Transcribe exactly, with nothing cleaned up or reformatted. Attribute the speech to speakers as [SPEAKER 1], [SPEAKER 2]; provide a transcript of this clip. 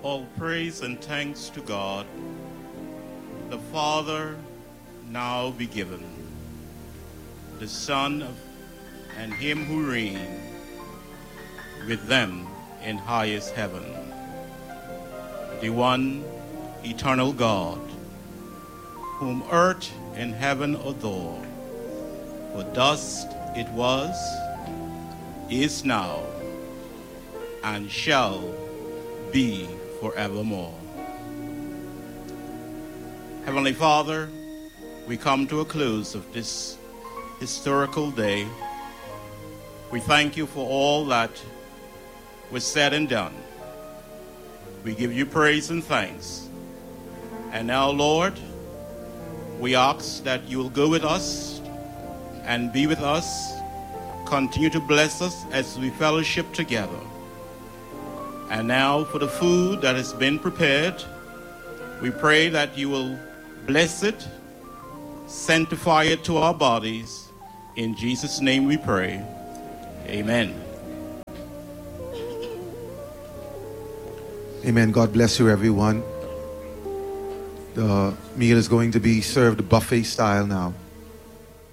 [SPEAKER 1] All praise and thanks to God, the Father, now be given, the Son, of, and him who reigns with them in highest heaven, the one eternal God, whom earth and heaven adore. For dust it was, is now, and shall be forevermore. Heavenly Father, we come to a close of this historical day. We thank you for all that was said and done. We give you praise and thanks. And now, Lord, we ask that you will go with us and be with us. Continue to bless us as we fellowship together. And now for the food that has been prepared, we pray that you will bless it, sanctify it to our bodies. In Jesus' name we pray. Amen.
[SPEAKER 2] Amen. God bless you, everyone. The meal is going to be served buffet style now.